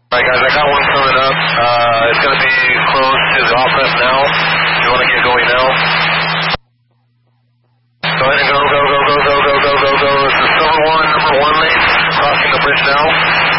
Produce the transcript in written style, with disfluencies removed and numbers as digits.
Alright guys, I got one coming up. It's going to be close to the off-ramp now. If you want to get going now. Go ahead and go. It's the silver one, number 1 lane, crossing the bridge now.